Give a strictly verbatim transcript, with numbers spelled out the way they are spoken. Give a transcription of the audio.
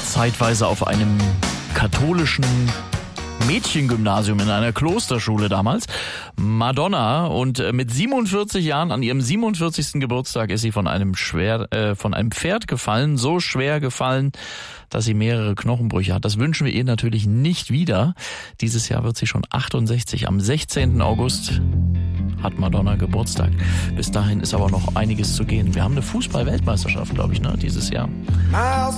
zeitweise auf einem katholischen Mädchengymnasium in einer Klosterschule damals. Madonna, und mit siebenundvierzig Jahren, an ihrem siebenundvierzigsten Geburtstag, ist sie von einem schwer äh, von einem Pferd gefallen, so schwer gefallen, dass sie mehrere Knochenbrüche hat. Das wünschen wir ihr natürlich nicht wieder. Dieses Jahr wird sie schon achtundsechzig. Am sechzehnten August hat Madonna Geburtstag. Bis dahin ist aber noch einiges zu gehen. Wir haben eine Fußball-Weltmeisterschaft, glaube ich, ne, dieses Jahr.